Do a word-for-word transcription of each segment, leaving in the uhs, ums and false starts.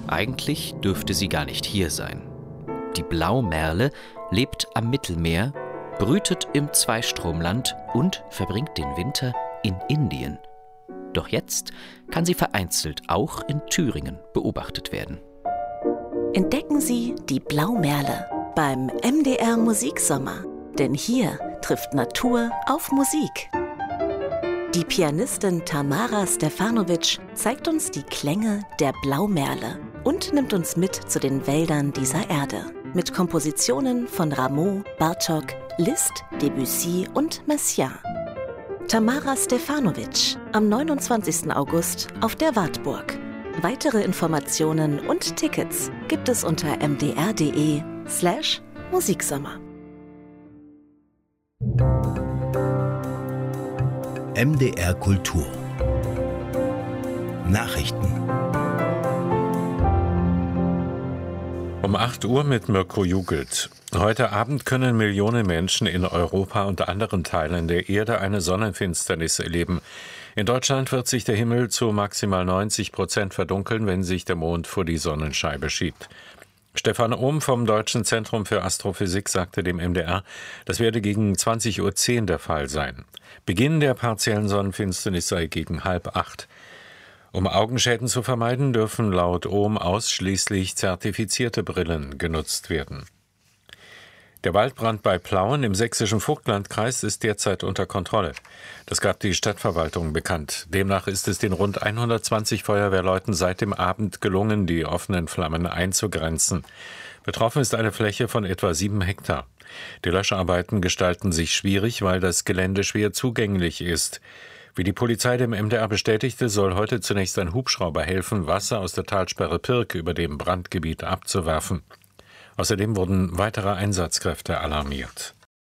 Eigentlich dürfte sie gar nicht hier sein. Die Blaumerle lebt am Mittelmeer, brütet im Zweistromland und verbringt den Winter in Indien. Doch jetzt kann sie vereinzelt auch in Thüringen beobachtet werden. Entdecken Sie die Blaumerle beim M D R Musiksommer. Denn hier trifft Natur auf Musik. Die Pianistin Tamara Stefanovic zeigt uns die Klänge der Blaumerle und nimmt uns mit zu den Wäldern dieser Erde. Mit Kompositionen von Rameau, Bartók, Liszt, Debussy und Messiaen. Tamara Stefanovic am neunundzwanzigsten August auf der Wartburg. Weitere Informationen und Tickets gibt es unter m d r punkt d e slash Musiksommer. M D R Kultur Nachrichten. Um acht Uhr mit Mirko Jugelt. Heute Abend können Millionen Menschen in Europa und anderen Teilen der Erde eine Sonnenfinsternis erleben. In Deutschland wird sich der Himmel zu maximal neunzig Prozent verdunkeln, wenn sich der Mond vor die Sonnenscheibe schiebt. Stefan Ohm vom Deutschen Zentrum für Astrophysik sagte dem M D R, das werde gegen zwanzig Uhr zehn der Fall sein. Beginn der partiellen Sonnenfinsternis sei gegen halb acht. Um Augenschäden zu vermeiden, dürfen laut Ohm ausschließlich zertifizierte Brillen genutzt werden. Der Waldbrand bei Plauen im sächsischen Vogtlandkreis ist derzeit unter Kontrolle. Das gab die Stadtverwaltung bekannt. Demnach ist es den rund hundertzwanzig Feuerwehrleuten seit dem Abend gelungen, die offenen Flammen einzugrenzen. Betroffen ist eine Fläche von etwa sieben Hektar. Die Löscharbeiten gestalten sich schwierig, weil das Gelände schwer zugänglich ist. Wie die Polizei dem M D R bestätigte, soll heute zunächst ein Hubschrauber helfen, Wasser aus der Talsperre Pirk über dem Brandgebiet abzuwerfen. Außerdem wurden weitere Einsatzkräfte alarmiert.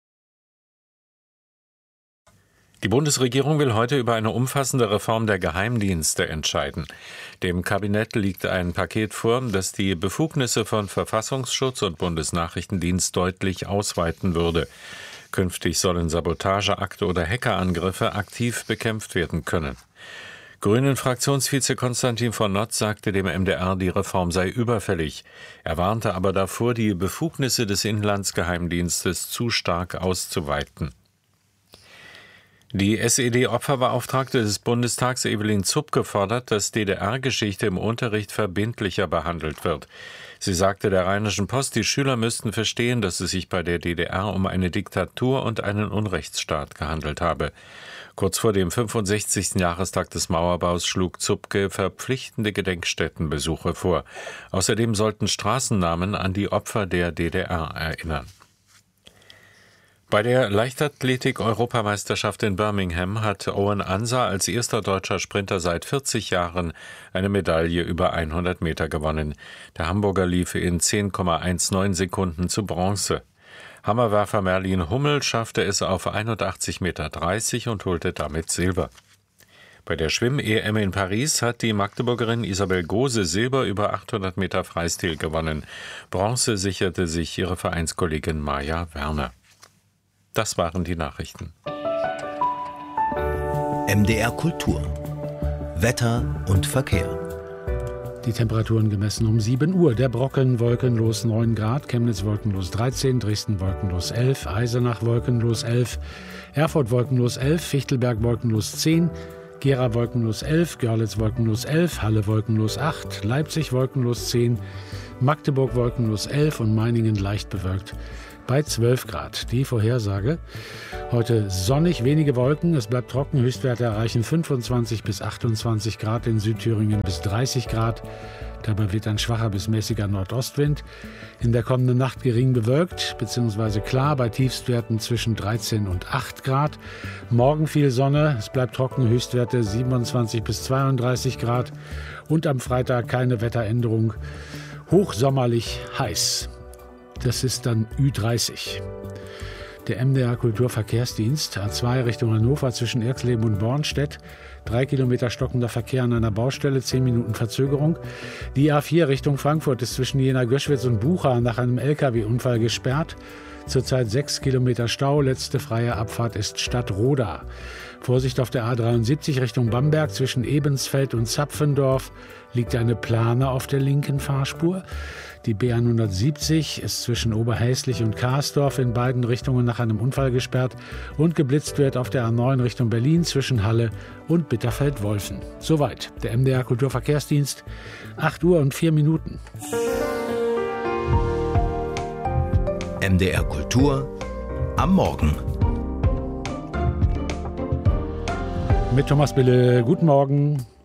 Die Bundesregierung will heute über eine umfassende Reform der Geheimdienste entscheiden. Dem Kabinett liegt ein Paket vor, das die Befugnisse von Verfassungsschutz und Bundesnachrichtendienst deutlich ausweiten würde. Künftig sollen Sabotageakte oder Hackerangriffe aktiv bekämpft werden können. Grünen-Fraktionsvize Konstantin von Notz sagte dem M D R, die Reform sei überfällig. Er warnte aber davor, die Befugnisse des Inlandsgeheimdienstes zu stark auszuweiten. Die S E D-Opferbeauftragte des Bundestags Evelyn Zupke fordert, dass D D R-Geschichte im Unterricht verbindlicher behandelt wird. Sie sagte der Rheinischen Post, die Schüler müssten verstehen, dass es sich bei der D D R um eine Diktatur und einen Unrechtsstaat gehandelt habe. Kurz vor dem fünfundsechzigsten Jahrestag des Mauerbaus schlug Zupke verpflichtende Gedenkstättenbesuche vor. Außerdem sollten Straßennamen an die Opfer der D D R erinnern. Bei der Leichtathletik-Europameisterschaft in Birmingham hat Owen Ansa als erster deutscher Sprinter seit vierzig Jahren eine Medaille über hundert Meter gewonnen. Der Hamburger lief in zehn Komma neunzehn Sekunden zu Bronze. Hammerwerfer Merlin Hummel schaffte es auf einundachtzig Komma dreißig Meter und holte damit Silber. Bei der Schwimm-E M in Paris hat die Magdeburgerin Isabel Gose Silber über achthundert Meter Freistil gewonnen. Bronze sicherte sich ihre Vereinskollegin Maja Werner. Das waren die Nachrichten. M D R Kultur. Wetter und Verkehr. Die Temperaturen gemessen um sieben Uhr. Der Brocken wolkenlos neun Grad, Chemnitz wolkenlos dreizehn, Dresden wolkenlos elf, Eisenach wolkenlos elf, Erfurt wolkenlos elf, Fichtelberg wolkenlos zehn, Gera wolkenlos elf, Görlitz wolkenlos elf, Halle wolkenlos acht, Leipzig wolkenlos zehn, Magdeburg wolkenlos elf und Meiningen leicht bewölkt bei zwölf Grad. Die Vorhersage: heute sonnig, wenige Wolken, es bleibt trocken, Höchstwerte erreichen fünfundzwanzig bis achtundzwanzig Grad, in Südthüringen bis dreißig Grad. Dabei weht ein schwacher bis mäßiger Nordostwind. In der kommenden Nacht gering bewölkt bzw. klar bei Tiefstwerten zwischen dreizehn und acht Grad. Morgen viel Sonne, es bleibt trocken, Höchstwerte siebenundzwanzig bis zweiunddreißig Grad. Und am Freitag keine Wetteränderung, hochsommerlich heiß. Das ist dann Ü dreißig. Der M D R Kulturverkehrsdienst, A zwei Richtung Hannover zwischen Erxleben und Bornstedt. Drei Kilometer stockender Verkehr an einer Baustelle, zehn Minuten Verzögerung. Die A vier Richtung Frankfurt ist zwischen Jena-Göschwitz und Bucha nach einem L K W-Unfall gesperrt. Zurzeit sechs Kilometer Stau, letzte freie Abfahrt ist Stadtroda. Vorsicht auf der A dreiundsiebzig Richtung Bamberg. Zwischen Ebensfeld und Zapfendorf liegt eine Plane auf der linken Fahrspur. Die B hundertsiebzig ist zwischen Oberhäslich und Karsdorf in beiden Richtungen nach einem Unfall gesperrt und geblitzt wird auf der A neun Richtung Berlin zwischen Halle und Bitterfeld-Wolfen. Soweit der M D R Kulturverkehrsdienst. acht Uhr und vier Minuten. M D R Kultur am Morgen. Mit Thomas Bille, guten Morgen.